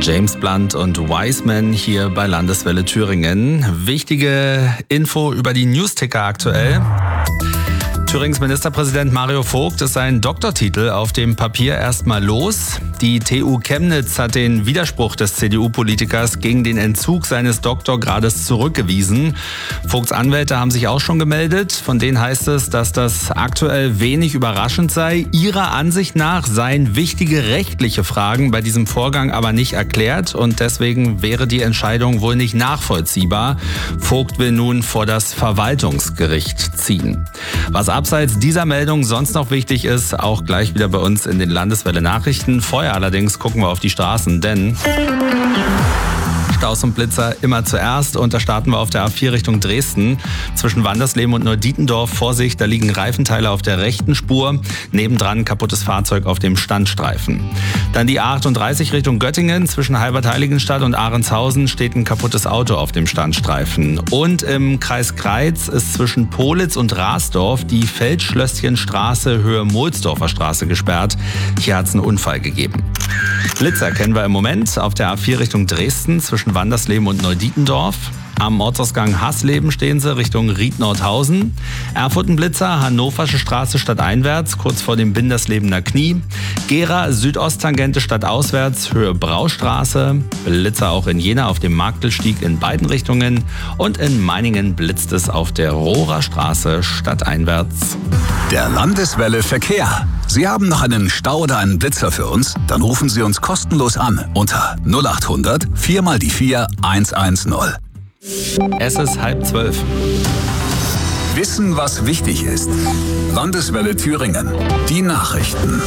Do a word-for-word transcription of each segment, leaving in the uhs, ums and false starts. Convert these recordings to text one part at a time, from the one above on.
James Blunt und Wiseman hier bei Landeswelle Thüringen. Wichtige Info über die Newsticker aktuell. Thürings Ministerpräsident Mario Vogt ist sein Doktortitel auf dem Papier erstmal los. Die T U Chemnitz hat den Widerspruch des C D U-Politikers gegen den Entzug seines Doktorgrades zurückgewiesen. Vogts Anwälte haben sich auch schon gemeldet. Von denen heißt es, dass das aktuell wenig überraschend sei. Ihrer Ansicht nach seien wichtige rechtliche Fragen bei diesem Vorgang aber nicht erklärt und deswegen wäre die Entscheidung wohl nicht nachvollziehbar. Vogt will nun vor das Verwaltungsgericht ziehen. Was abseits dieser Meldung sonst noch wichtig ist, auch gleich wieder bei uns in den Landeswelle Nachrichten. Vorher allerdings gucken wir auf die Straßen, denn Staus und Blitzer immer zuerst und da starten wir auf der A vier Richtung Dresden. Zwischen Wandersleben und Neudietendorf, Vorsicht, da liegen Reifenteile auf der rechten Spur. Nebendran kaputtes Fahrzeug auf dem Standstreifen. Dann die A achtunddreißig Richtung Göttingen. Zwischen Halbert-Heiligenstadt und Ahrenshausen steht ein kaputtes Auto auf dem Standstreifen. Und im Kreis Greiz ist zwischen Politz und Rasdorf die Feldschlösschenstraße Höhe Mohlsdorfer Straße gesperrt. Hier hat es einen Unfall gegeben. Blitzer kennen wir im Moment auf der A vier Richtung Dresden zwischen Wandersleben und Neudietendorf. Am Ortsausgang Hasleben stehen sie Richtung Ried-Nordhausen. Erfurten-Blitzer, Hannoversche Straße stadteinwärts, kurz vor dem Binderslebener Knie. Gera, Südosttangente stadtauswärts, Höhe Braustraße. Blitzer auch in Jena auf dem Marktelstieg in beiden Richtungen. Und in Meiningen blitzt es auf der Rohrer Straße stadteinwärts. Der Landeswelle Verkehr. Sie haben noch einen Stau oder einen Blitzer für uns? Dann rufen Sie uns kostenlos an unter null acht hundert vier mal die vier eins eins null. Es ist halb zwölf. Wissen, was wichtig ist. Landeswelle Thüringen. Die Nachrichten.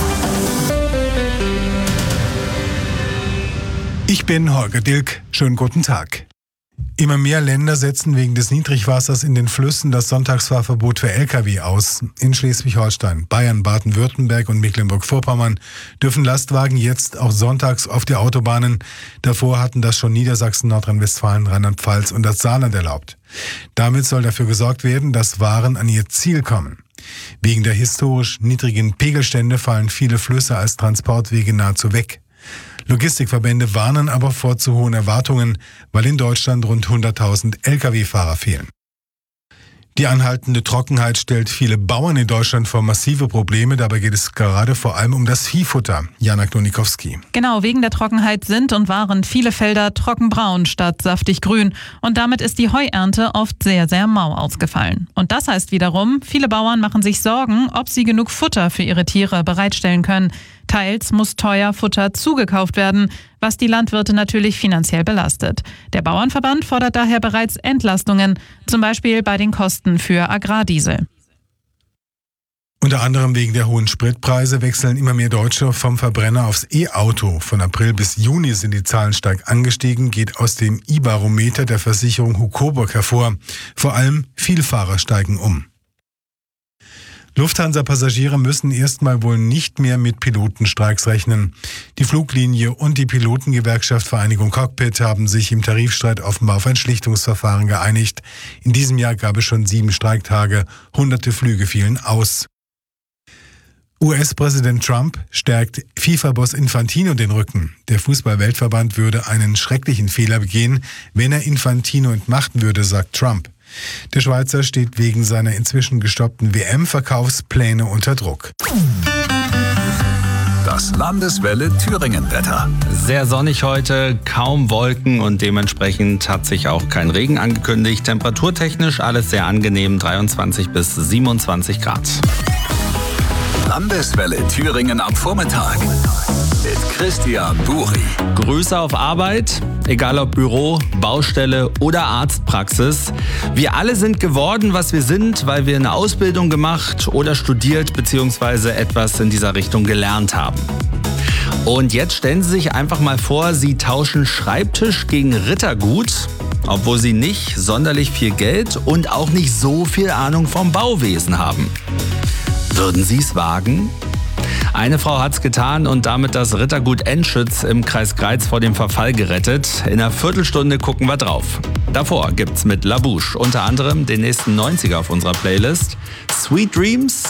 Ich bin Holger Dilk. Schönen guten Tag. Immer mehr Länder setzen wegen des Niedrigwassers in den Flüssen das Sonntagsfahrverbot für L K W aus. In Schleswig-Holstein, Bayern, Baden-Württemberg und Mecklenburg-Vorpommern dürfen Lastwagen jetzt auch sonntags auf die Autobahnen. Davor hatten das schon Niedersachsen, Nordrhein-Westfalen, Rheinland-Pfalz und das Saarland erlaubt. Damit soll dafür gesorgt werden, dass Waren an ihr Ziel kommen. Wegen der historisch niedrigen Pegelstände fallen viele Flüsse als Transportwege nahezu weg. Logistikverbände warnen aber vor zu hohen Erwartungen, weil in Deutschland rund hunderttausend L K W-Fahrer fehlen. Die anhaltende Trockenheit stellt viele Bauern in Deutschland vor massive Probleme. Dabei geht es gerade vor allem um das Viehfutter. Jana Klonikowski. Genau, wegen der Trockenheit sind und waren viele Felder trockenbraun statt saftig grün. Und damit ist die Heuernte oft sehr, sehr mau ausgefallen. Und das heißt wiederum, viele Bauern machen sich Sorgen, ob sie genug Futter für ihre Tiere bereitstellen können. Teils muss teuer Futter zugekauft werden, was die Landwirte natürlich finanziell belastet. Der Bauernverband fordert daher bereits Entlastungen, zum Beispiel bei den Kosten für Agrardiesel. Unter anderem wegen der hohen Spritpreise wechseln immer mehr Deutsche vom Verbrenner aufs E-Auto. Von April bis Juni sind die Zahlen stark angestiegen, geht aus dem I-Barometer der Versicherung Hucoburg hervor. Vor allem Vielfahrer steigen um. Lufthansa-Passagiere müssen erstmal wohl nicht mehr mit Pilotenstreiks rechnen. Die Fluglinie und die Pilotengewerkschaft Vereinigung Cockpit haben sich im Tarifstreit offenbar auf ein Schlichtungsverfahren geeinigt. In diesem Jahr gab es schon sieben Streiktage, hunderte Flüge fielen aus. U S-Präsident Trump stärkt FIFA-Boss Infantino den Rücken. Der Fußball-Weltverband würde einen schrecklichen Fehler begehen, wenn er Infantino entmachten würde, sagt Trump. Der Schweizer steht wegen seiner inzwischen gestoppten W M-Verkaufspläne unter Druck. Das Landeswelle Thüringen-Wetter. Sehr sonnig heute, kaum Wolken und dementsprechend hat sich auch kein Regen angekündigt. Temperaturtechnisch alles sehr angenehm, dreiundzwanzig bis siebenundzwanzig Grad. Landeswelle Thüringen am Vormittag mit Christian Buri. Grüße auf Arbeit, egal ob Büro, Baustelle oder Arztpraxis. Wir alle sind geworden, was wir sind, weil wir eine Ausbildung gemacht oder studiert bzw. etwas in dieser Richtung gelernt haben. Und jetzt stellen Sie sich einfach mal vor, Sie tauschen Schreibtisch gegen Rittergut, obwohl Sie nicht sonderlich viel Geld und auch nicht so viel Ahnung vom Bauwesen haben. Würden Sie es wagen? Eine Frau hat's getan und damit das Rittergut Enschütz im Kreis Greiz vor dem Verfall gerettet. In einer Viertelstunde gucken wir drauf. Davor gibt's mit La Bouche unter anderem den nächsten neunziger auf unserer Playlist. Sweet Dreams